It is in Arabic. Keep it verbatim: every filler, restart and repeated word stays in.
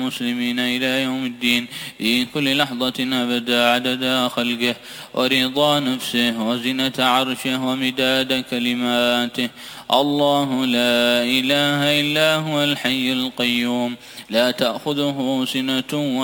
المسلمين إلى يوم الدين في كل لحظة أبدا عدد خلقه ورضا نفسه وزنة عرشه ومداد كلماته. الله لا إله إلا هو الحي القيوم لا تأخذه سنة